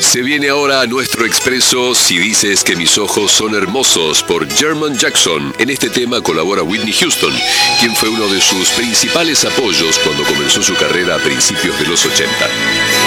Se viene ahora a nuestro expreso Si dices que mis ojos son hermosos por Jermaine Jackson. En este tema colabora Whitney Houston, quien fue uno de sus principales apoyos cuando comenzó su carrera a principios de los 80.